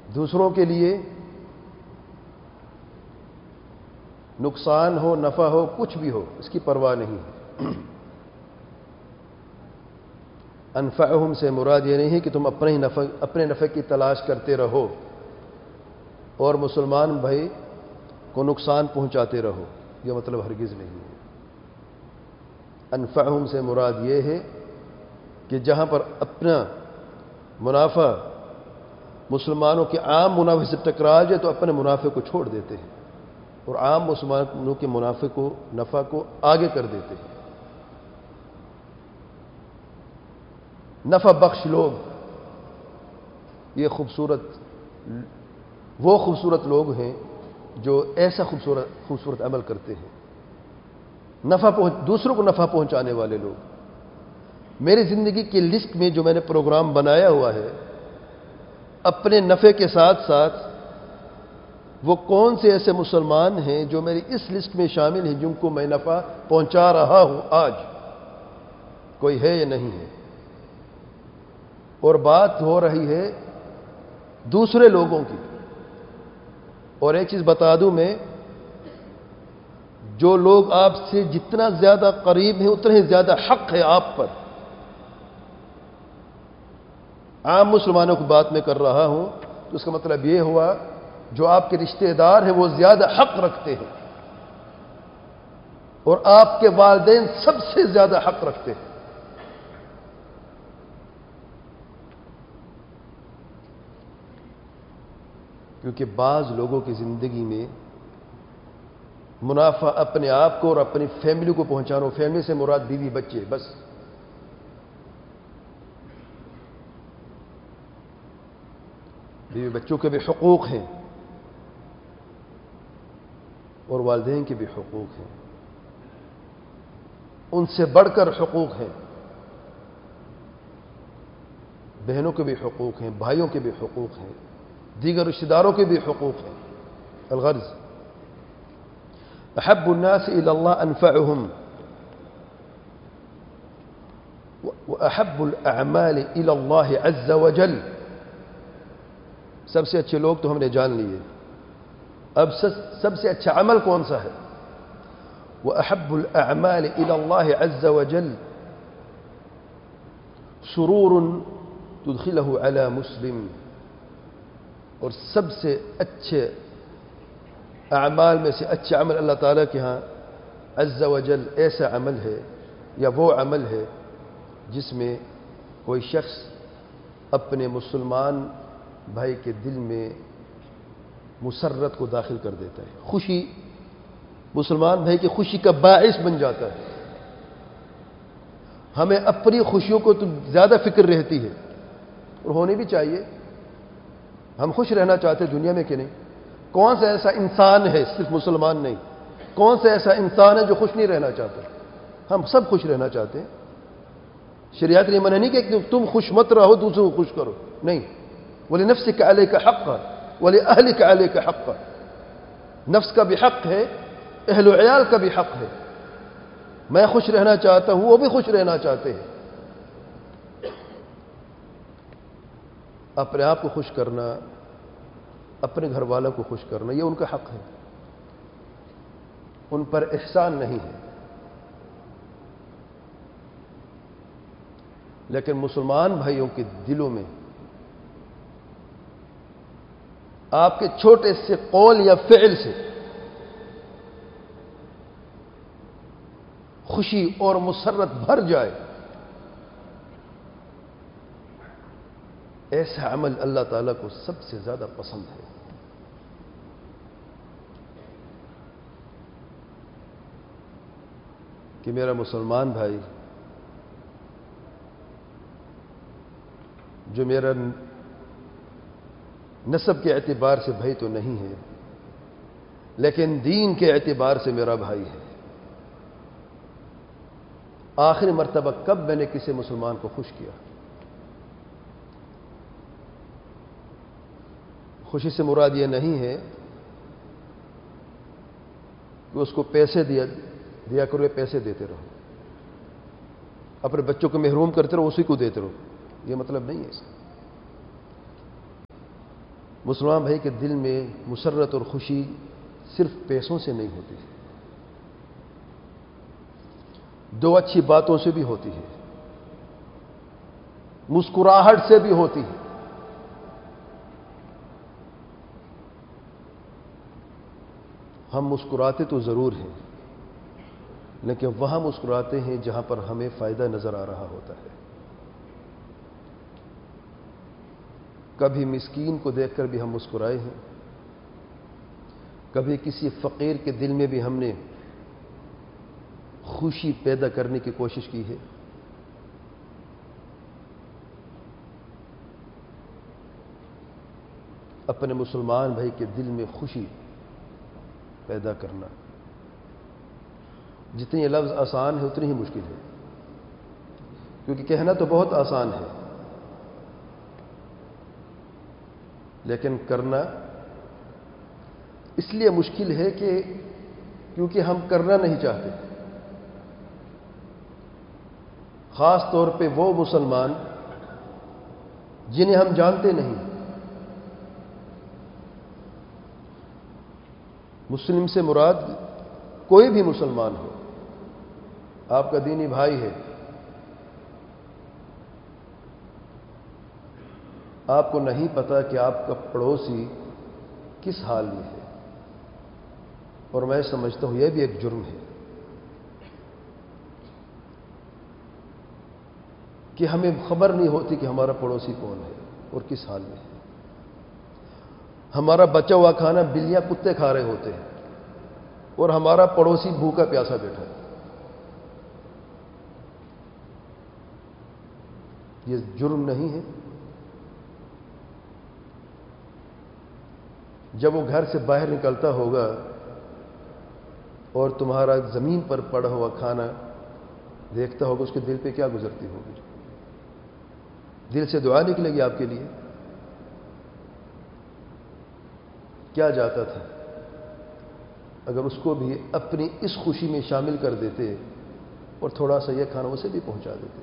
دوسروں کے لیے نقصان ہو نفع ہو کچھ بھی ہو اس کی پرواہ نہیں ہے۔ انفعہم سے مراد یہ نہیں ہے کہ تم اپنے نفع کی تلاش کرتے رہو اور مسلمان بھائی کو نقصان پہنچاتے رہو، یہ مطلب ہرگز نہیں ہے۔ انفعہم سے مراد یہ ہے کہ جہاں پر اپنا منافع مسلمانوں کے عام منافع سے ٹکرا جائے تو اپنے منافع کو چھوڑ دیتے ہیں اور عام مسلمانوں کے نفع کو آگے کر دیتے ہیں۔ نفع بخش لوگ یہ وہ خوبصورت لوگ ہیں جو ایسا خوبصورت عمل کرتے ہیں، دوسروں کو نفع پہنچانے والے لوگ۔ میری زندگی کی لسٹ میں جو میں نے پروگرام بنایا ہوا ہے، اپنے نفع کے ساتھ ساتھ وہ کون سے ایسے مسلمان ہیں جو میری اس لسٹ میں شامل ہیں جن کو میں نفع پہنچا رہا ہوں آج، کوئی ہے یا نہیں ہے؟ اور بات ہو رہی ہے دوسرے لوگوں کی۔ اور ایک چیز بتا دوں میں، جو لوگ آپ سے جتنا زیادہ قریب ہیں اتنا ہی زیادہ حق ہے آپ پر۔ عام مسلمانوں کی بات میں کر رہا ہوں تو اس کا مطلب یہ ہوا جو آپ کے رشتہ دار ہیں وہ زیادہ حق رکھتے ہیں اور آپ کے والدین سب سے زیادہ حق رکھتے ہیں۔ کیونکہ بعض لوگوں کی زندگی میں منافع اپنے آپ کو اور اپنی فیملی کو پہنچانا، فیملی سے مراد بیوی بچے، بس بیوی بچوں کے بھی حقوق ہیں اور والدین کے بھی حقوق ہیں، ان سے بڑھ کر حقوق ہیں، بہنوں کے بھی حقوق ہیں، بھائیوں کے بھی حقوق ہیں، دیگر رشتہ داروں کے بھی حقوق ہیں۔ الغرض احب الناس الى اللہ انفعهم واحب الاعمال الى اللہ عز وجل۔ سب سے اچھے لوگ تو ہم نے جان لیے، اب سب سے اچھا عمل کون سا ہے؟ واحب الاعمال الى اللہ عز وجل سرور تدخلہ علی مسلم۔ اور سب سے اچھے اعمال میں سے اچھا عمل اللہ تعالیٰ کے ہاں عز وجل ایسا عمل ہے یا وہ عمل ہے جس میں کوئی شخص اپنے مسلمان بھائی کے دل میں مسرت کو داخل کر دیتا ہے، خوشی، مسلمان بھائی کی خوشی کا باعث بن جاتا ہے۔ ہمیں اپنی خوشیوں کو تو زیادہ فکر رہتی ہے اور ہونی بھی چاہیے، ہم خوش رہنا چاہتے ہیں دنیا میں کہ نہیں؟ کون سا ایسا انسان ہے، صرف مسلمان نہیں، کون سا ایسا انسان ہے جو خوش نہیں رہنا چاہتا؟ ہم سب خوش رہنا چاہتے ہیں۔ شریعت نے منع نہیں کہ تم خوش مت رہو دوسروں کو خوش کرو، نہیں۔ وَلِنَفْسِكَ عَلَيْكَ حَقًّا وَلِأَهْلِكَ عَلَيْكَ حَقًّا، نفس کا بھی حق ہے، اہل و عیال کا بھی حق ہے۔ میں خوش رہنا چاہتا ہوں، وہ بھی خوش رہنا چاہتے ہیں۔ اپنے آپ کو خوش کرنا، اپنے گھر والوں کو خوش کرنا، یہ ان کا حق ہے، ان پر احسان نہیں ہے۔ لیکن مسلمان بھائیوں کے دلوں میں آپ کے چھوٹے سے قول یا فعل سے خوشی اور مسرت بھر جائے، ایسا عمل اللہ تعالیٰ کو سب سے زیادہ پسند ہے۔ کہ میرا مسلمان بھائی جو میرا نسب کے اعتبار سے بھائی تو نہیں ہے لیکن دین کے اعتبار سے میرا بھائی ہے، آخری مرتبہ کب میں نے کسی مسلمان کو خوش کیا؟ خوشی سے مراد یہ نہیں ہے کہ اس کو پیسے دیا کرو یا پیسے دیتے رہو، اپنے بچوں کو محروم کرتے رہو اسی کو دیتے رہو، یہ مطلب نہیں ہے اس کا۔ مسلمان بھائی کے دل میں مسرت اور خوشی صرف پیسوں سے نہیں ہوتی، دو اچھی باتوں سے بھی ہوتی ہے، مسکراہٹ سے بھی ہوتی ہے۔ ہم مسکراتے تو ضرور ہیں، لیکن وہاں مسکراتے ہیں جہاں پر ہمیں فائدہ نظر آ رہا ہوتا ہے۔ کبھی مسکین کو دیکھ کر بھی ہم مسکرائے ہیں، کبھی کسی فقیر کے دل میں بھی ہم نے خوشی پیدا کرنے کی کوشش کی ہے۔ اپنے مسلمان بھائی کے دل میں خوشی پیدا کرنا جتنی یہ لفظ آسان ہے اتنی ہی مشکل ہے، کیونکہ کہنا تو بہت آسان ہے، لیکن کرنا اس لیے مشکل ہے کہ کیونکہ ہم کرنا نہیں چاہتے، خاص طور پہ وہ مسلمان جنہیں ہم جانتے نہیں۔ مسلم سے مراد کوئی بھی مسلمان ہو، آپ کا دینی بھائی ہے، آپ کو نہیں پتا کہ آپ کا پڑوسی کس حال میں ہے، اور میں سمجھتا ہوں یہ بھی ایک جرم ہے کہ ہمیں خبر نہیں ہوتی کہ ہمارا پڑوسی کون ہے اور کس حال میں ہے۔ ہمارا بچا ہوا کھانا بلیاں کتے کھا رہے ہوتے ہیں اور ہمارا پڑوسی بھوکا پیاسا بیٹھا ہے۔ یہ جرم نہیں ہے؟ جب وہ گھر سے باہر نکلتا ہوگا اور تمہارا زمین پر پڑا ہوا کھانا دیکھتا ہوگا، اس کے دل پہ کیا گزرتی ہوگی؟ دل سے دعا نکلے گی آپ کے لیے؟ کیا جاتا تھا اگر اس کو بھی اپنی اس خوشی میں شامل کر دیتے اور تھوڑا سا یہ کھانا اسے بھی پہنچا دیتے۔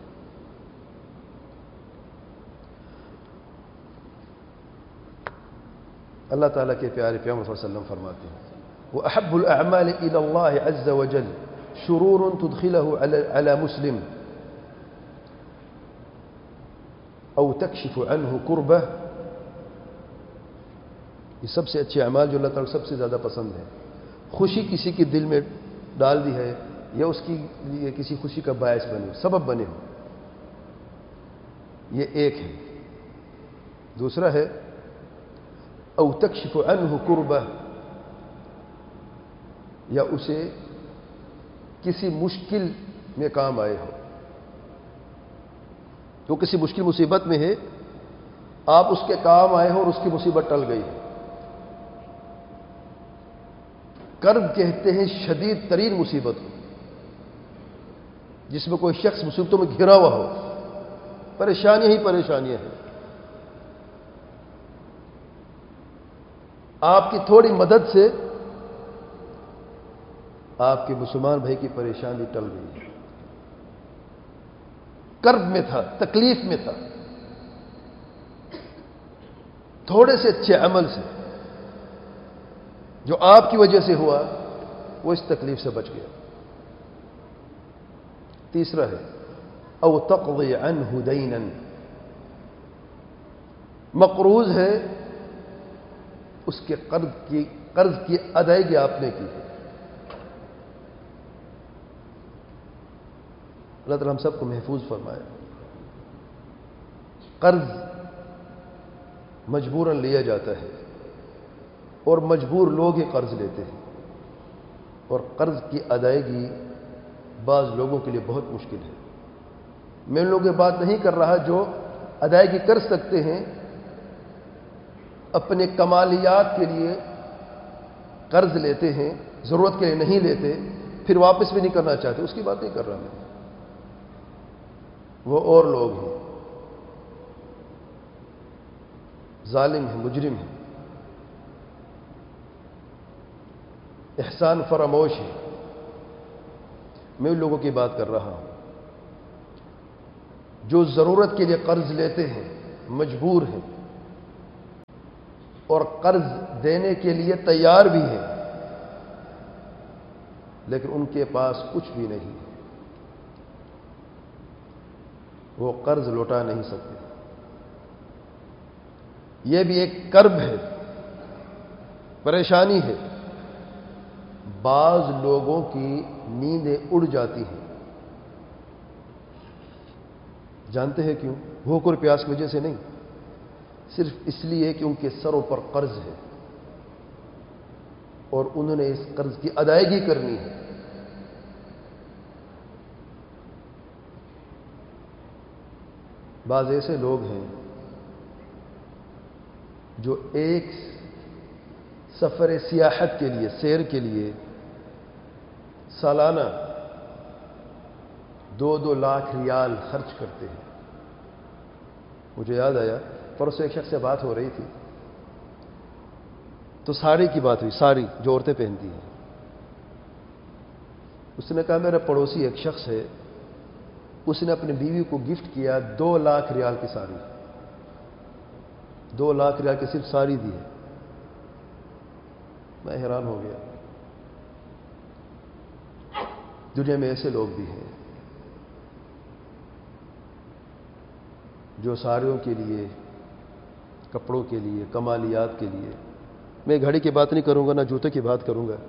اللہ تعالیٰ کے پیارے پیغمبر صلی اللہ علیہ وسلم فرماتے ہیں وَأَحَبُّ الْأَعْمَالِ إِلَى اللَّهِ عَزَّ وَجَلَّ شُرُورٌ تُدْخِلَهُ عَلَى مُسْلِمٍ أو تكشف عنه كربة۔ یہ سب سے اچھے اعمال جو اللہ تعالیٰ سب سے زیادہ پسند ہیں، خوشی کسی کے دل میں ڈال دی ہے یا اس کی لیے کسی خوشی کا باعث بنے، سبب بنے ہو، یہ ایک ہے۔ دوسرا ہے او تکشف عنہ کربہ، یا اسے کسی مشکل میں کام آئے ہو، جو کسی مشکل مصیبت میں ہے، آپ اس کے کام آئے ہو اور اس کی مصیبت ٹل گئی ہے۔ کرب کہتے ہیں شدید ترین مصیبت کو، جس میں کوئی شخص مصیبتوں میں گھرا ہوا ہو، پریشانیاں ہی پریشانیاں ہیں، آپ کی تھوڑی مدد سے آپ کے مسلمان بھائی کی پریشانی ٹل گئی ہے۔ کرب میں تھا، تکلیف میں تھا، تھوڑے سے اچھے عمل سے جو آپ کی وجہ سے ہوا وہ اس تکلیف سے بچ گیا۔ تیسرا ہے او تقضی عنہ دینا، مقروض ہے، اس کے قرض کی ادائیگی آپ نے کی ہے۔ اللہ تعالیٰ ہم سب کو محفوظ فرمائے۔ قرض مجبوراً لیا جاتا ہے اور مجبور لوگ ہی قرض لیتے ہیں، اور قرض کی ادائیگی بعض لوگوں کے لیے بہت مشکل ہے۔ میں ان لوگوں کی بات نہیں کر رہا جو ادائیگی کر سکتے ہیں، اپنے کمالیات کے لیے قرض لیتے ہیں، ضرورت کے لیے نہیں لیتے، پھر واپس بھی نہیں کرنا چاہتے، اس کی بات نہیں کر رہا میں، وہ اور لوگ ہیں، ظالم ہیں، مجرم ہیں، احسان فراموش ہے۔ میں ان لوگوں کی بات کر رہا ہوں جو ضرورت کے لیے قرض لیتے ہیں، مجبور ہیں، اور قرض دینے کے لیے تیار بھی ہیں، لیکن ان کے پاس کچھ بھی نہیں، وہ قرض لوٹا نہیں سکتے۔ یہ بھی ایک کرب ہے، پریشانی ہے۔ بعض لوگوں کی نیندیں اڑ جاتی ہیں، جانتے ہیں کیوں؟ بھوک اور پیاس کی وجہ سے نہیں، صرف اس لیے کہ ان کے سروں پر قرض ہے اور انہوں نے اس قرض کی ادائیگی کرنی ہے۔ بعض ایسے لوگ ہیں جو ایک سفر سیاحت کے لیے، سیر کے لیے سالانہ 2-2 لاکھ ریال خرچ کرتے ہیں۔ مجھے یاد آیا، پرسوں ایک شخص سے بات ہو رہی تھی تو ساڑی کی بات ہوئی، ساڑی جو عورتیں پہنتی ہیں۔ اس نے کہا میرا پڑوسی ایک شخص ہے، اس نے اپنی بیوی کو گفٹ کیا 2 لاکھ ریال کی ساڑی، 2 لاکھ ریال کی صرف ساڑی دی ہے۔ میں حیران ہو گیا۔ دنیا میں ایسے لوگ بھی ہیں جو ساڑیوں کے لیے، کپڑوں کے لیے، کمالیات کے لیے، میں گھڑی کی بات نہیں کروں گا، نہ جوتے کی بات کروں گا۔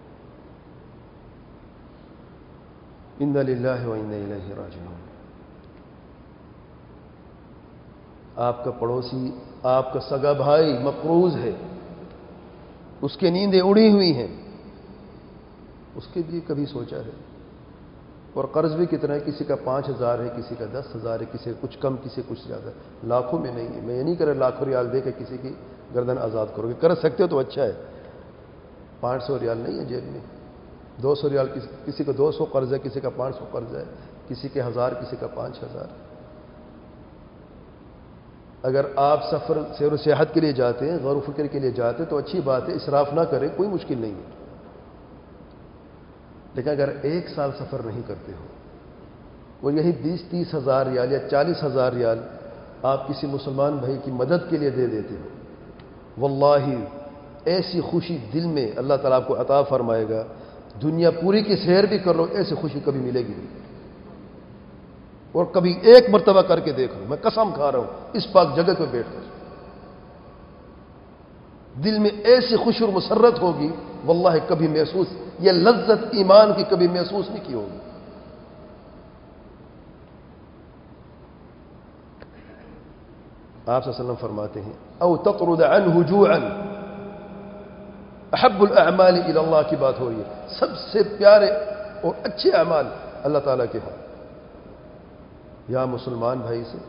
انا للہ و انا الیہ راجعون۔ آپ کا پڑوسی، آپ کا سگا بھائی مقروض ہے، اس کی نیندیں اڑی ہوئی ہیں، اس کے لیے کبھی سوچا ہے؟ اور قرض بھی کتنا ہے، کسی کا 5,000 ہے، کسی کا 10,000 ہے، کسی کا کچھ کم، کسی کا کچھ زیادہ، لاکھوں میں نہیں ہے۔ میں یہ نہیں کر رہا لاکھوں ریال دے کے کسی کی گردن آزاد کرو گے، کر سکتے ہو تو اچھا ہے۔ 500 ریال نہیں ہے جیب میں، 200 ریال، کسی کا 200 قرض ہے، کسی کا 500 قرض ہے، کسی کے 1000، کسی کا 5,000۔ اگر آپ سفر سیر و سیاحت کے لیے جاتے ہیں، غور و فکر کے لیے جاتے ہیں تو اچھی بات ہے، اسراف نہ کریں، کوئی مشکل نہیں ہے۔ لیکن اگر 1 سال سفر نہیں کرتے ہو اور یہی 20-30 ہزار ریال یا 40,000 ریال آپ کسی مسلمان بھائی کی مدد کے لیے دے دیتے ہو، واللہ ایسی خوشی دل میں اللہ تعالیٰ آپ کو عطا فرمائے گا، دنیا پوری کی سیر بھی کر لو ایسی خوشی کبھی ملے گی نہیں۔ اور کبھی ایک مرتبہ کر کے دیکھو، میں قسم کھا رہا ہوں اس پاک جگہ پہ بیٹھ کر، دل میں ایسی خوشی اور مسرت ہوگی، واللہ کبھی محسوس، یہ لذت ایمان کی کبھی محسوس نہیں کی ہوگی۔ آپ صلی اللہ علیہ وسلم فرماتے ہیں او تطرد عنہ جوعا احب الاعمال الى اللہ کی بات ہو رہی ہے، سب سے پیارے اور اچھے اعمال اللہ تعالیٰ کے ہاں، یا مسلمان بھائی سے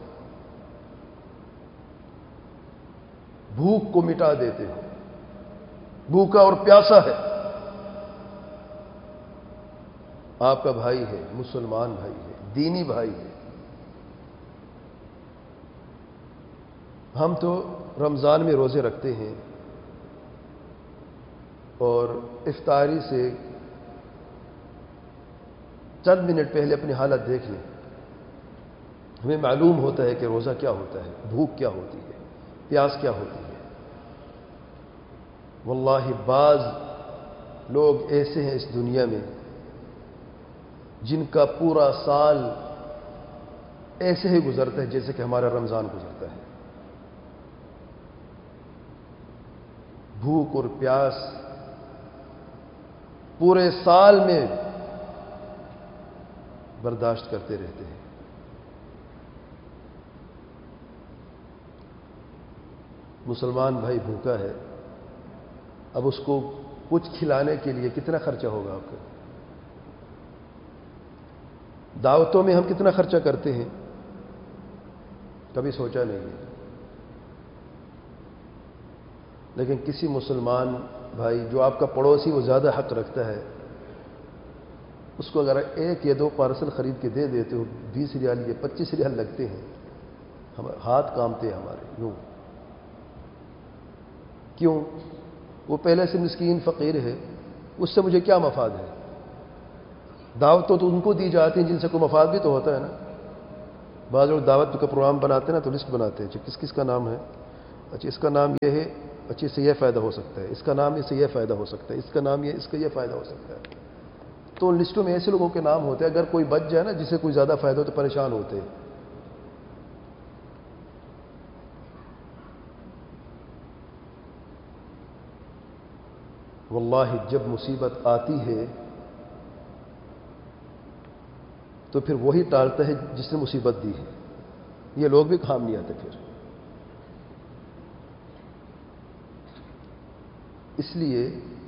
بھوک کو مٹا دیتے ہو، بھوکا اور پیاسا ہے، آپ کا بھائی ہے، مسلمان بھائی ہے، دینی بھائی ہے۔ ہم تو رمضان میں روزے رکھتے ہیں اور افطاری سے چند منٹ پہلے اپنی حالت دیکھ لیں، ہمیں معلوم ہوتا ہے کہ روزہ کیا ہوتا ہے، بھوک کیا ہوتی ہے، پیاس کیا ہوتی ہے۔ واللہ بعض لوگ ایسے ہیں اس دنیا میں جن کا پورا سال ایسے ہی گزرتا ہے جیسے کہ ہمارا رمضان گزرتا ہے، بھوک اور پیاس پورے سال میں برداشت کرتے رہتے ہیں۔ مسلمان بھائی بھوکا ہے، اب اس کو کچھ کھلانے کے لیے کتنا خرچہ ہوگا آپ کا؟ دعوتوں میں ہم کتنا خرچہ کرتے ہیں، کبھی سوچا نہیں ہے۔ لیکن کسی مسلمان بھائی جو آپ کا پڑوسی وہ زیادہ حق رکھتا ہے، اس کو اگر 1 یا 2 پارسل خرید کے دے دیتے ہو، 20 ریال یا 25 ریال لگتے ہیں، ہاتھ کامتے ہیں ہمارے، یوں کیوں؟ وہ پہلے سے مسکین فقیر ہے، اس سے مجھے کیا مفاد ہے؟ دعوت تو ان کو دی جاتی ہیں جن سے کوئی مفاد بھی تو ہوتا ہے نا۔ بعض لوگ دعوت کا پروگرام بناتے ہیں نا تو لسٹ بناتے ہیں، کس کس کا نام ہے، اچھا اس کا نام یہ ہے، اچھے سے یہ فائدہ ہو سکتا ہے، اس کا نام اس سے یہ فائدہ ہو سکتا ہے، اس کا نام یہ، اس کا یہ فائدہ ہو سکتا ہے. تو ان لسٹوں میں ایسے لوگوں کے نام ہوتے ہیں، اگر کوئی بچ جائے نا جسے کوئی زیادہ فائدہ ہو تو پریشان ہوتے ہیں. واللہ جب مصیبت آتی ہے تو پھر وہی ٹالتا ہے جس نے مصیبت دی ہے. یہ لوگ بھی کام نہیں آتے پھر. اس لیے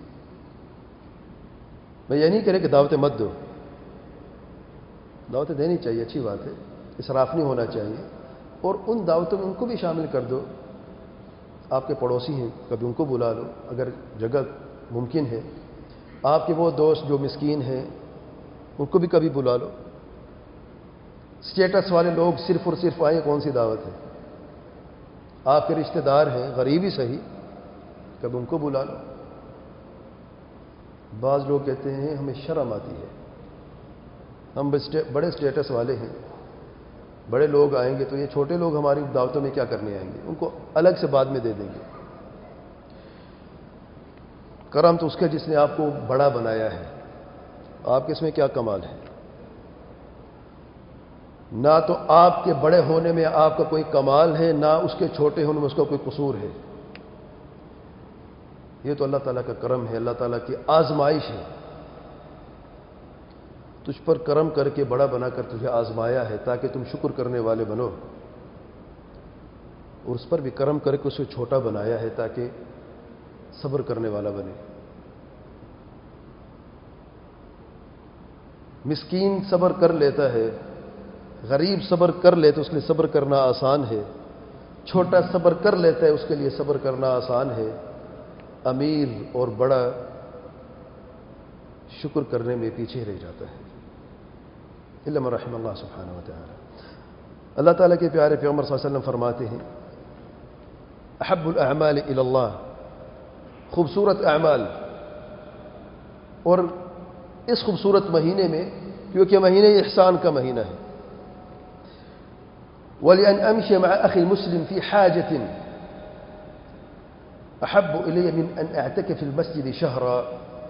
میں یہ نہیں کہہ رہا کہ دعوتیں مت دو، دعوتیں دینی چاہیے، اچھی بات ہے، اسراف نہیں ہونا چاہیے. اور ان دعوتوں میں ان کو بھی شامل کر دو. آپ کے پڑوسی ہیں، کبھی ان کو بلا لو اگر جگہ ممکن ہے. آپ کے وہ دوست جو مسکین ہیں ان کو بھی کبھی بلا لو. سٹیٹس والے لوگ صرف اور صرف آئیں، کون سی دعوت ہے؟ آپ کے رشتہ دار ہیں، غریب ہی صحیح، کبھی ان کو بلا لو. بعض لوگ کہتے ہیں ہمیں شرم آتی ہے، ہم بڑے سٹیٹس والے ہیں، بڑے لوگ آئیں گے تو یہ چھوٹے لوگ ہماری دعوتوں میں کیا کرنے آئیں گے، ان کو الگ سے بعد میں دے دیں گے. کرم تو اس کے جس نے آپ کو بڑا بنایا ہے، آپ کے اس میں کیا کمال ہے؟ نہ تو آپ کے بڑے ہونے میں آپ کا کوئی کمال ہے، نہ اس کے چھوٹے ہونے میں اس کا کوئی قصور ہے. یہ تو اللہ تعالیٰ کا کرم ہے، اللہ تعالیٰ کی آزمائش ہے. تجھ پر کرم کر کے بڑا بنا کر تجھے آزمایا ہے تاکہ تم شکر کرنے والے بنو، اور اس پر بھی کرم کر کے اسے چھوٹا بنایا ہے تاکہ صبر کرنے والا بنے. مسکین صبر کر لیتا ہے، غریب صبر کر لے تو اس کے لیے صبر کرنا آسان ہے. چھوٹا صبر کر لیتا ہے اس کے لیے صبر کرنا آسان ہے. امیر اور بڑا شکر کرنے میں پیچھے رہ جاتا ہے. الا من رحم اللہ سبحانہ وتعالی. اللہ تعالیٰ کے پیارے پیغمبر صلی اللہ علیہ وسلم فرماتے ہیں احب الاعمال الی اللہ، خوبصورت اعمال. اور اس خوبصورت مہینے میں، کیونکہ مہینے احسان کا مہینہ ہے، وَلِأَنْ أَمْشِيَ مَعَ أَخِي الْمُسْلِمِ فِي حَاجَةٍ أَحَبُّ إِلَيَّ مِنْ أَنْ أَعْتَكِفَ فِي الْمَسْجِدِ شَهْرًا.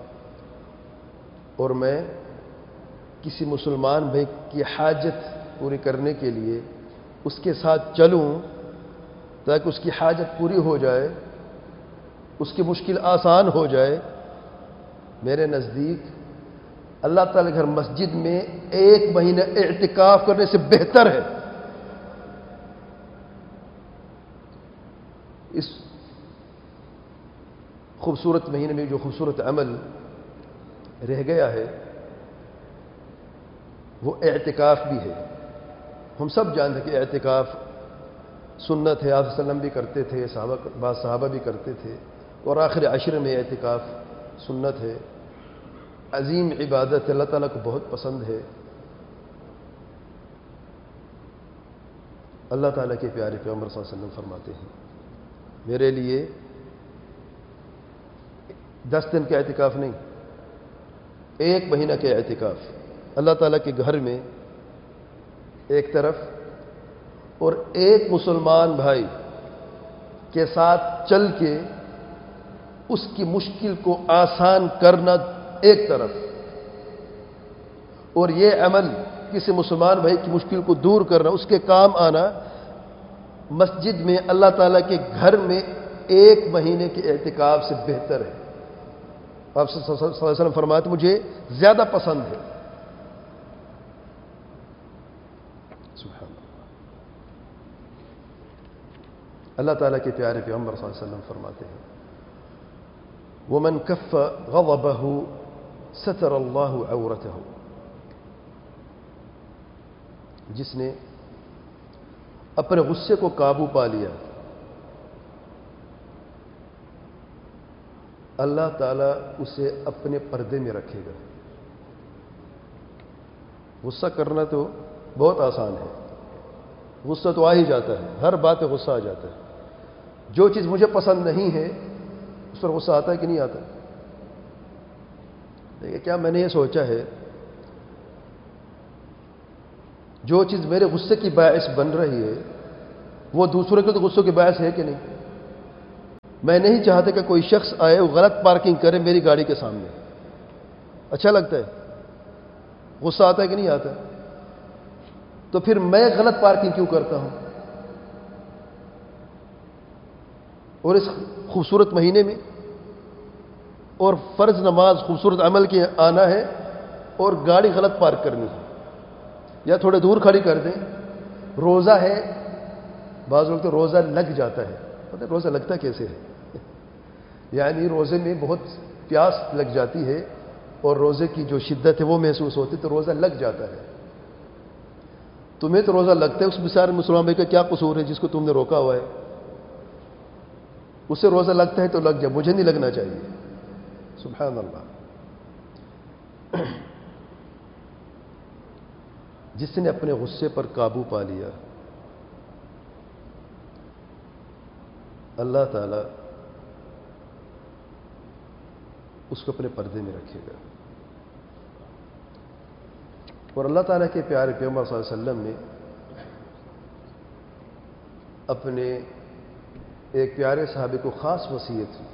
اور میں کسی مسلمان بھائی کی حاجت پوری کرنے کے لیے اس کے ساتھ چلوں تاکہ اس کی حاجت پوری ہو جائے، اس کی مشکل آسان ہو جائے، میرے نزدیک اللہ تعالیٰ کے گھر مسجد میں 1 مہینہ اعتکاف کرنے سے بہتر ہے. اس خوبصورت مہینے میں جو خوبصورت عمل رہ گیا ہے وہ اعتکاف بھی ہے. ہم سب جانتے ہیں کہ اعتکاف سنت ہے، آپ صلی اللہ علیہ وسلم بھی کرتے تھے، بعض صحابہ بھی کرتے تھے، اور آخر عشر میں اعتکاف سنت ہے. عظیم عبادت اللہ تعالیٰ کو بہت پسند ہے. اللہ تعالیٰ کے پیارے پیغمبر صلی اللہ علیہ وسلم فرماتے ہیں میرے لیے 10 دن کا اعتکاف نہیں، 1 مہینہ کے اعتکاف اللہ تعالیٰ کے گھر میں ایک طرف، اور ایک مسلمان بھائی کے ساتھ چل کے اس کی مشکل کو آسان کرنا ایک طرف، اور یہ عمل کسی مسلمان بھائی کی مشکل کو دور کرنا، اس کے کام آنا، مسجد میں اللہ تعالیٰ کے گھر میں 1 مہینے کے اعتکاف سے بہتر ہے. آپ صلی اللہ علیہ وسلم فرماتے مجھے زیادہ پسند ہے. سبحان اللہ. اللہ تعالیٰ کے پیارے پیغمبر صلی اللہ علیہ وسلم فرماتے ہیں وَمَنْ كَفَّ غَضَبَهُ سَتَرَ اللَّهُ عَوْرَتَهُ. جس نے اپنے غصے کو قابو پا لیا، اللہ تعالیٰ اسے اپنے پردے میں رکھے گا. غصہ کرنا تو بہت آسان ہے، غصہ تو آ ہی جاتا ہے، ہر بات پہ غصہ آ جاتا ہے. جو چیز مجھے پسند نہیں ہے اس پر غصہ آتا ہے کہ نہیں آتا؟ دیکھیں کیا میں نے یہ سوچا ہے جو چیز میرے غصے کی باعث بن رہی ہے وہ دوسروں کے تو غصوں کی باعث ہے کہ نہیں؟ میں نہیں چاہتا کہ کوئی شخص آئے وہ غلط پارکنگ کرے میری گاڑی کے سامنے. اچھا لگتا ہے؟ غصہ آتا ہے کہ نہیں آتا؟ تو پھر میں غلط پارکنگ کیوں کرتا ہوں؟ اور اس خوبصورت مہینے میں اور فرض نماز خوبصورت عمل کے آنا ہے اور گاڑی غلط پارک کرنی ہے، یا تھوڑے دور کھڑی کر دیں. روزہ ہے، بعض لوگ تو روزہ لگ جاتا ہے. پتہ ہے روزہ لگتا کیسے ہے؟ یعنی روزے میں بہت پیاس لگ جاتی ہے اور روزے کی جو شدت ہے وہ محسوس ہوتی تو روزہ لگ جاتا ہے. تمہیں تو روزہ لگتا ہے، اس بیچارے مسلمان بھائی کا کیا قصور ہے جس کو تم نے روکا ہوا ہے؟ اسے روزہ لگتا ہے تو لگ جائے، مجھے نہیں لگنا چاہیے. سبحان اللہ. جس نے اپنے غصے پر قابو پا لیا اللہ تعالی اس کو اپنے پردے میں رکھے گا. اور اللہ تعالیٰ کے پیارے پیغمبر صلی اللہ علیہ وسلم نے اپنے ایک پیارے صحابی کو خاص وصیت کی.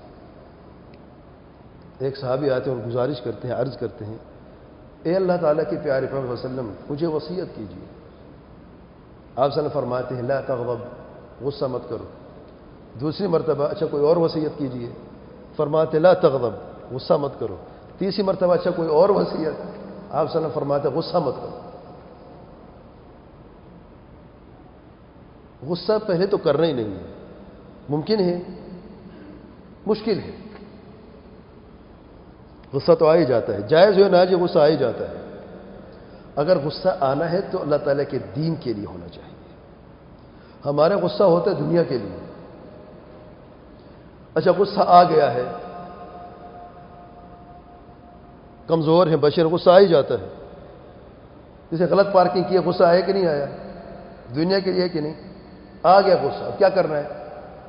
ایک صحابی آتے ہیں اور گزارش کرتے ہیں، عرض کرتے ہیں اے اللہ تعالیٰ کے پیارے پیغمبر صلی اللہ علیہ وسلم مجھے وصیت کیجیے. آپ صلی اللہ علیہ وسلم فرماتے ہیں لا تغضب، غصہ مت کرو. دوسری مرتبہ اچھا کوئی اور وصیت کیجیے، فرماتے لا تغضب، غصہ مت کرو. تیسری مرتبہ اچھا کوئی اور وصیت، آپ صلی اللہ علیہ وسلم فرماتے غصہ مت کرو. غصہ پہلے تو کرنا ہی نہیں ہے، ممکن ہے، مشکل ہے. غصہ تو آ ہی جاتا ہے، جائز ہو ناجائز غصہ آ ہی جاتا ہے. اگر غصہ آنا ہے تو اللہ تعالیٰ کے دین کے لیے ہونا چاہیے. ہمارا غصہ ہوتا ہے دنیا کے لیے. اچھا غصہ آ گیا ہے، کمزور ہے بشر، غصہ آ ہی جاتا ہے. جسے غلط پارکنگ کی غصہ آیا کہ نہیں آیا؟ دنیا کے لیے کہ نہیں؟ آ گیا غصہ، اب کیا کرنا ہے؟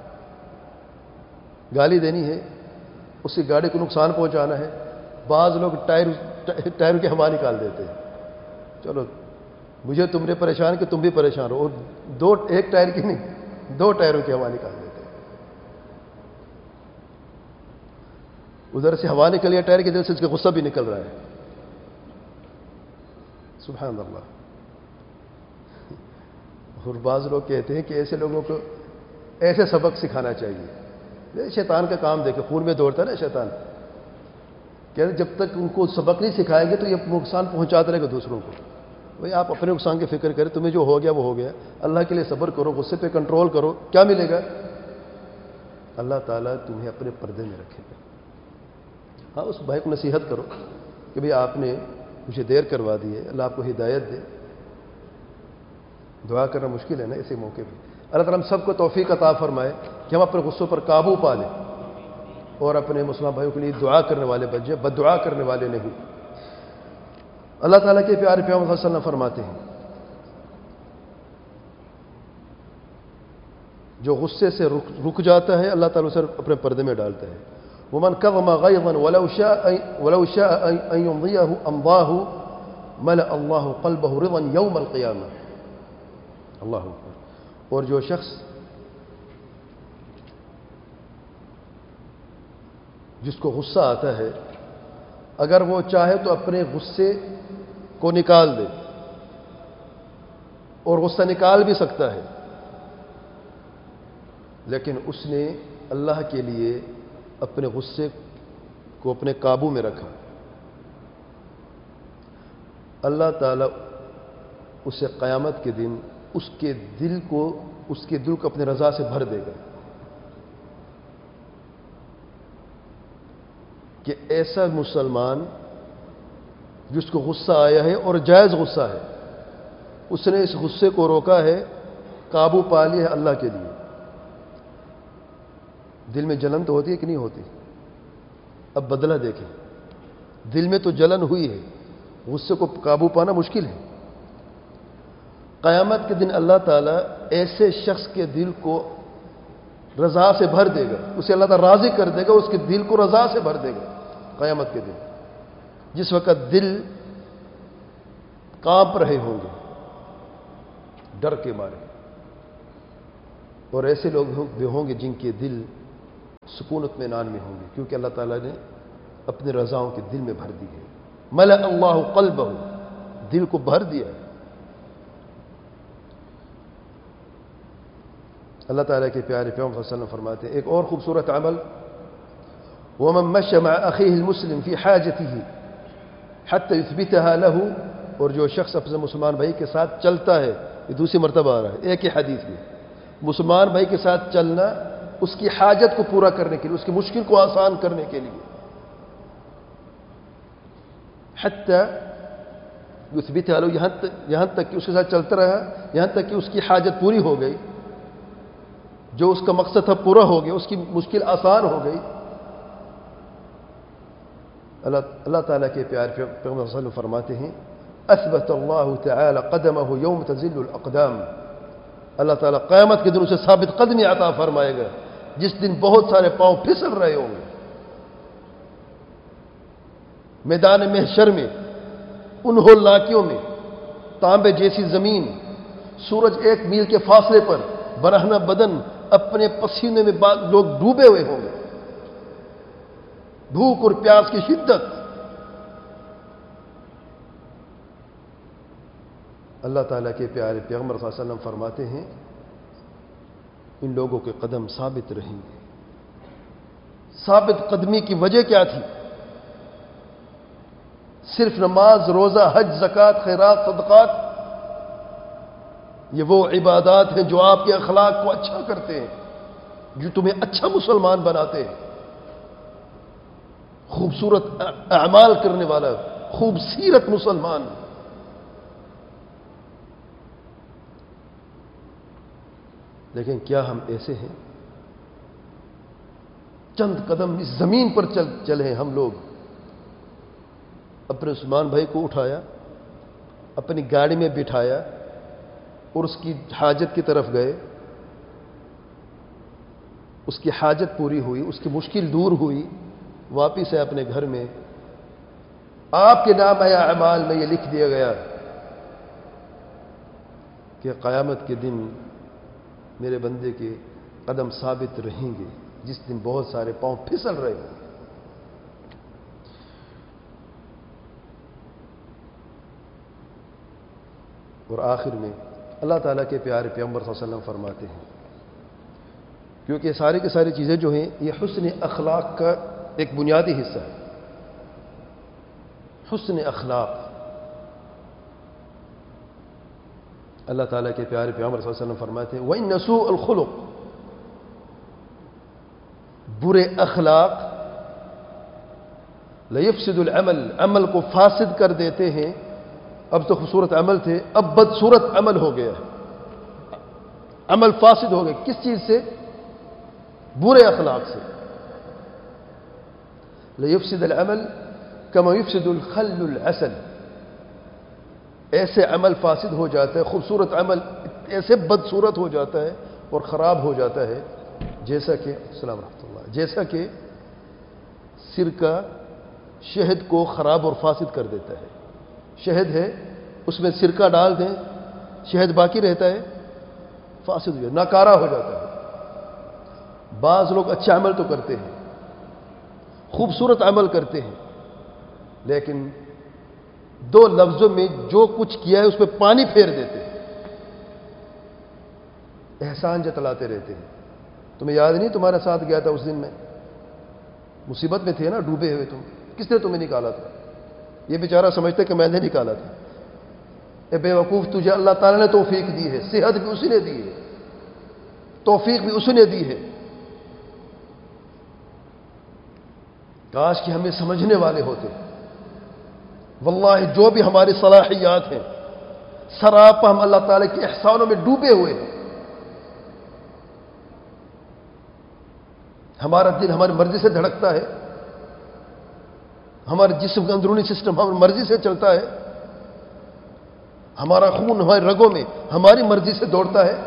گالی دینی ہے، اس کی گاڑی کو نقصان پہنچانا ہے. بعض لوگ ٹائر کی ہوا نکال دیتے ہیں. چلو مجھے تم نے پریشان کہ تم بھی پریشان ہو، اور ایک ٹائر کی نہیں، 2 ٹائروں کی ہوا نکال دیتے ہیں. ادھر سے ہوا نکل گیا ٹائر کی، دل سے اس کا غصہ بھی نکل رہا ہے. سبحان اللہ. اور بعض لوگ کہتے ہیں کہ ایسے لوگوں کو ایسے سبق سکھانا چاہیے. شیطان کا کام دیکھے، خون میں دوڑتا ہے نا شیطان. کہتے جب تک ان کو سبق نہیں سکھائیں گے تو یہ نقصان پہنچاتا رہے گا دوسروں کو. بھئی آپ اپنے نقصان کی فکر کریں، تمہیں جو ہو گیا وہ ہو گیا. اللہ کے لیے صبر کرو، غصے پہ کنٹرول کرو. کیا ملے گا؟ اللہ تعالیٰ تمہیں اپنے پردے میں رکھے گا. ہاں اس بھائی کو نصیحت کرو کہ بھئی آپ نے مجھے دیر کروا دی ہے، اللہ آپ کو ہدایت دے. دعا کرنا مشکل ہے نا ایسے موقع پہ. اللہ تعالیٰ ہم سب کو توفیق عطا فرمائے کہ ہم اپنے غصوں پر قابو پا لیں اور اپنے مسلمان بھائیوں کے لیے دعا کرنے والے بن جائیں، بد دعا کرنے والے نہیں. اللہ تعالیٰ کے پیارے پیغمبر صلی اللہ علیہ وسلم فرماتے ہیں جو غصے سے رک جاتا ہے اللہ تعالیٰ اسے اپنے پردے میں ڈالتا ہے. ومن كظم غيظا ولو شاء ان يمضيه امضاه ملأ الله قلبه رضا يوم القيامة. اللہ اکبر. اور جو شخص جس کو غصہ آتا ہے اگر وہ چاہے تو اپنے غصے کو نکال دے، اور غصہ نکال بھی سکتا ہے، لیکن اس نے اللہ کے لیے اپنے غصے کو اپنے قابو میں رکھا، اللہ تعالیٰ اسے قیامت کے دن اس کے دل کو اپنے رضا سے بھر دے گا. کہ ایسا مسلمان جس کو غصہ آیا ہے اور جائز غصہ ہے، اس نے اس غصے کو روکا ہے، قابو پا لیا ہے اللہ کے لیے. دل میں جلن تو ہوتی ہے کہ نہیں ہوتی؟ اب بدلہ دیکھیں. دل میں تو جلن ہوئی ہے، غصے کو قابو پانا مشکل ہے. قیامت کے دن اللہ تعالیٰ ایسے شخص کے دل کو رضا سے بھر دے گا، اسے اللہ تعالیٰ راضی کر دے گا، اس کے دل کو رضا سے بھر دے گا قیامت کے دن، جس وقت دل کانپ رہے ہوں گے ڈر کے مارے. اور ایسے لوگ بھی ہوں گے جن کے دل سکون اطمینان میں ہوں گے، کیونکہ اللہ تعالیٰ نے اپنے رضاؤں کے دل میں بھر دی ہے۔ ملأ اللہ قلبہ، دل کو بھر دیا ہے۔ اللہ تعالیٰ کے پیارے پیغمبر صلی اللہ علیہ وسلم فرماتے ہیں ایک اور خوبصورت عمل، وَمَن مَشَّ مَعَ أَخِيهِ الْمُسْلِمِ فِي حَاجَتِهِ حَتَّى يُثْبِتَهَا لَهُ، اور جو شخص اپنے مسلمان بھائی کے ساتھ چلتا ہے، یہ دوسری مرتبہ آ رہا ہے ایک ہی حدیث میں، مسلمان بھائی کے ساتھ چلنا اس کی حاجت کو پورا کرنے کے لیے، اس کی مشکل کو آسان کرنے کے لیے، حَتَّى يُثْبِتَهَا لَهُ، یہاں تک کہ اس کے ساتھ چلتا رہا، یہاں تک کہ اس کی حاجت پوری ہو گئی، جو اس کا مقصد تھا پورا ہو گیا، اس کی مشکل آسان ہو گئی۔ اللہ تعالیٰ کے پیارے پیغمبر صلی اللہ علیہ وسلم فرماتے ہیں اثبت اللہ تعالی قدمہ یوم تزل الاقدام، اللہ تعالیٰ قیامت کے دن اسے ثابت قدمی عطا فرمائے گا جس دن بہت سارے پاؤں پھسل رہے ہوں گے میدان محشر میں، ان ہولناکیوں میں، تانبے جیسی زمین، سورج 1 میل کے فاصلے پر، برہنہ بدن، اپنے پسینے میں لوگ ڈوبے ہوئے ہوں گے، بھوک اور پیاس کی شدت۔ اللہ تعالیٰ کے پیارے پیغمبر صلی اللہ علیہ وسلم فرماتے ہیں ان لوگوں کے قدم ثابت رہیں گے۔ ثابت قدمی کی وجہ کیا تھی؟ صرف نماز، روزہ، حج، زکوٰۃ، خیرات، صدقات، یہ وہ عبادات ہیں جو آپ کے اخلاق کو اچھا کرتے ہیں، جو تمہیں اچھا مسلمان بناتے ہیں، خوبصورت اعمال کرنے والا، خوبصورت مسلمان۔ لیکن کیا ہم ایسے ہیں؟ چند قدم اس زمین پر چلے ہم لوگ، اپنے عثمان بھائی کو اٹھایا، اپنی گاڑی میں بٹھایا اور اس کی حاجت کی طرف گئے، اس کی حاجت پوری ہوئی، اس کی مشکل دور ہوئی، واپس ہے اپنے گھر میں، آپ کے نام اعمال میں یہ لکھ دیا گیا کہ قیامت کے دن میرے بندے کے قدم ثابت رہیں گے جس دن بہت سارے پاؤں پھسل رہے ہیں۔ اور آخر میں اللہ تعالیٰ کے پیارے پیغمبر صلی اللہ علیہ وسلم فرماتے ہیں، کیونکہ ساری کی ساری چیزیں جو ہیں یہ حسن اخلاق کا ایک بنیادی حصہ ہے۔ حسن اخلاق، اللہ تعالیٰ کے پیارے پیغمبر صلی اللہ علیہ وسلم فرماتے ہیں وَإِنَّ سُوءَ الْخُلُقِ، برے اخلاق لَيَفْسِدُ الْعَمَلِ، عمل کو فاسد کر دیتے ہیں۔ اب تو خوبصورت عمل تھے، اب بدصورت عمل ہو گیا ہے، عمل فاسد ہو گیا۔ کس چیز سے؟ برے اخلاق سے۔ لَيَفْسِدَ الْعَمَلِ كَمَا يُفْسِدُ الْخَلُّ الْعَسَلَ، ایسے عمل فاسد ہو جاتا ہے، خوبصورت عمل ایسے بدصورت ہو جاتا ہے اور خراب ہو جاتا ہے، جیسا کہ السلام رحمۃ اللہ، جیسا کہ سرکہ شہد کو خراب اور فاسد کر دیتا ہے۔ شہد ہے، اس میں سرکہ ڈال دیں، شہد باقی رہتا ہے، فاسد ہو جاتا ہے، ناکارہ ہو جاتا ہے۔ بعض لوگ اچھا عمل تو کرتے ہیں، خوبصورت عمل کرتے ہیں، لیکن 2 لفظوں میں جو کچھ کیا ہے اس پہ پانی پھیر دیتے ہیں، احسان جتلاتے رہتے ہیں۔ تمہیں یاد نہیں تمہارے ساتھ گیا تھا اس دن میں، مصیبت میں تھے نا، ڈوبے ہوئے تم، کس نے تمہیں نکالا تھا؟ یہ بیچارہ سمجھتے کہ میں نے نکالا تھا۔ اے بے وقوف، تجھے اللہ تعالیٰ نے توفیق دی ہے، صحت بھی اسی نے دی ہے، توفیق بھی اسی نے دی ہے۔ کاش کہ ہمیں سمجھنے والے ہوتے۔ واللہ جو بھی ہماری صلاحیات ہیں، سراپا ہم اللہ تعالیٰ کے احسانوں میں ڈوبے ہوئے ہیں۔ ہمارا دل ہماری مرضی سے دھڑکتا ہے، ہمارے جسم کا اندرونی سسٹم ہماری مرضی سے چلتا ہے، ہمارا خون ہمارے رگوں میں ہماری مرضی سے دوڑتا ہے،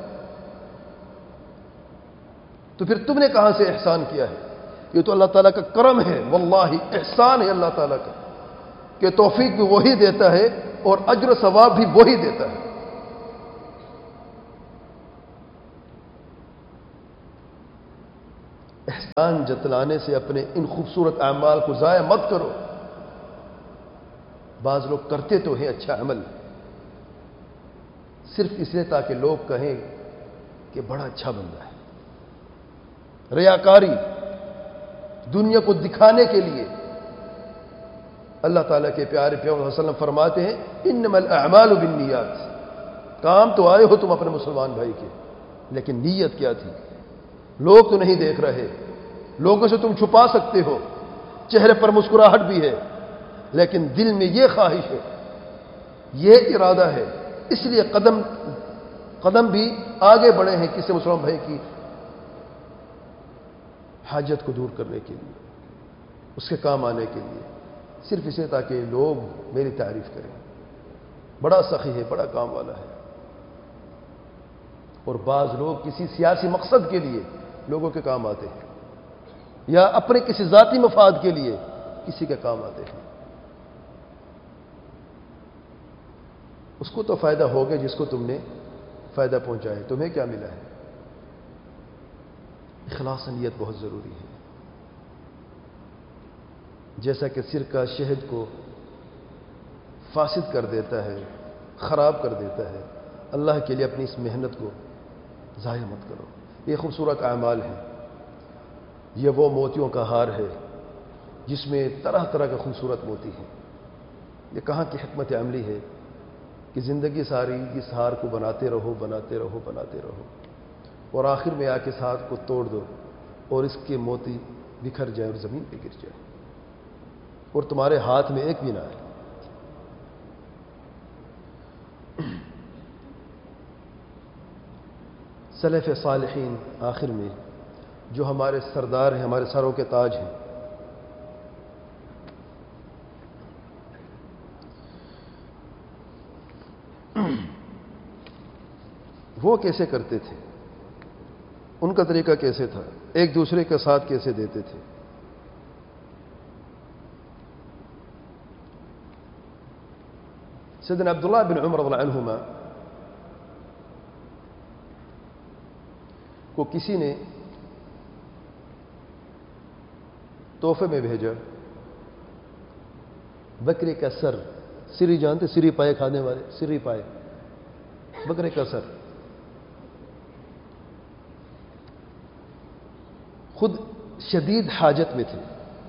تو پھر تم نے کہاں سے احسان کیا ہے؟ یہ تو اللہ تعالیٰ کا کرم ہے، واللہ احسان ہے اللہ تعالیٰ کا کہ توفیق بھی وہی دیتا ہے اور اجر و ثواب بھی وہی دیتا ہے۔ جان جتلانے سے اپنے ان خوبصورت اعمال کو ضائع مت کرو۔ بعض لوگ کرتے تو ہیں اچھا عمل صرف اس لیے تاکہ لوگ کہیں کہ بڑا اچھا بندہ ہے، ریاکاری، دنیا کو دکھانے کے لیے۔ اللہ تعالیٰ کے پیارے پیغمبر صلی اللہ علیہ وسلم فرماتے ہیں انما الاعمال بالنیات، کام تو آئے ہو تم اپنے مسلمان بھائی کے، لیکن نیت کیا تھی؟ لوگ تو نہیں دیکھ رہے، لوگوں سے تم چھپا سکتے ہو، چہرے پر مسکراہٹ بھی ہے، لیکن دل میں یہ خواہش ہے، یہ ارادہ ہے، اس لیے قدم بھی آگے بڑھے ہیں کسی مسلمان بھائی کی حاجت کو دور کرنے کے لیے، اس کے کام آنے کے لیے، صرف اسے تاکہ لوگ میری تعریف کریں، بڑا سخی ہے، بڑا کام والا ہے۔ اور بعض لوگ کسی سیاسی مقصد کے لیے لوگوں کے کام آتے ہیں، یا اپنے کسی ذاتی مفاد کے لیے کسی کے کام آتے ہیں۔ اس کو تو فائدہ ہوگا جس کو تم نے فائدہ پہنچایا، تمہیں کیا ملا ہے؟ اخلاص نیت بہت ضروری ہے۔ جیسا کہ سرکہ شہد کو فاسد کر دیتا ہے، خراب کر دیتا ہے، اللہ کے لیے اپنی اس محنت کو ضائع مت کرو۔ یہ خوبصورت اعمال ہیں، یہ وہ موتیوں کا ہار ہے جس میں طرح طرح کے خوبصورت موتی ہیں۔ یہ کہاں کی حکمت عملی ہے کہ زندگی ساری اس ہار کو بناتے رہو، بناتے رہو، بناتے رہو، اور آخر میں آ کے اس ہار کو توڑ دو اور اس کے موتی بکھر جائے اور زمین پہ گر جائے، اور تمہارے ہاتھ میں ایک بھی نہ آئے۔ سلف صالحین آخر میں جو ہمارے سردار ہیں، ہمارے سروں کے تاج ہیں، وہ کیسے کرتے تھے؟ ان کا طریقہ کیسے تھا؟ ایک دوسرے کا ساتھ کیسے دیتے تھے؟ سیدنا عبداللہ بن عمر رضی اللہ عنہما کو کسی نے تحفے میں بھیجا بکرے کا سر، سری جانتے، سری پائے کھانے والے، سری پائے، بکرے کا سر۔ خود شدید حاجت میں تھے،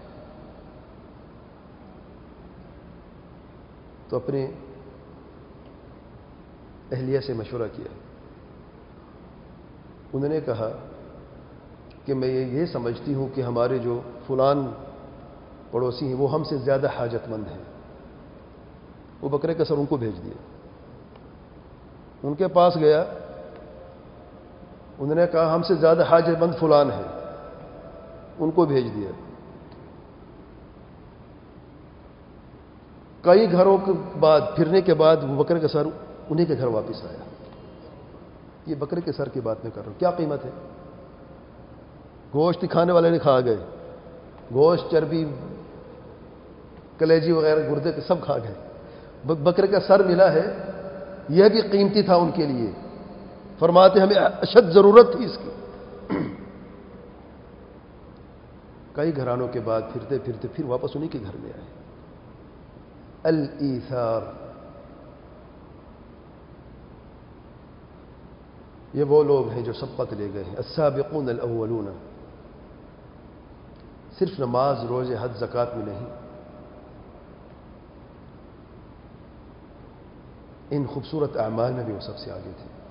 تو اپنے اہلیہ سے مشورہ کیا۔ انہوں نے کہا کہ میں یہ سمجھتی ہوں کہ ہمارے جو فلان پڑوسی ہیں وہ ہم سے زیادہ حاجت مند ہیں۔ وہ بکرے کا سر ان کو بھیج دیا۔ ان کے پاس گیا، انہوں نے کہا ہم سے زیادہ حاجت مند فلان ہے، ان کو بھیج دیا۔ کئی گھروں کے بعد پھرنے کے بعد وہ بکرے کا سر انہیں کے گھر واپس آیا۔ یہ بکرے کے سر کی بات میں کر رہا ہوں، کیا قیمت ہے؟ گوشت کھانے والے نے کھا گئے، گوشت، چربی، کلیجی وغیرہ، گردے کے سب کھا گئے، بکرے کا سر ملا ہے، یہ بھی قیمتی تھا ان کے لیے۔ فرماتے ہمیں اشد ضرورت تھی اس کی۔ کئی گھرانوں کے بعد پھرتے پھرتے پھر واپس انہیں کے گھر میں آئے۔ الایثار، یہ وہ لوگ ہیں جو سبقت لے گئے ہیں، السابقون الاولون۔ صرف نماز، روزے، حج، زکوٰۃ میں نہیں، ان خوبصورت اعمال میں بھی وہ سب سے آگے تھے۔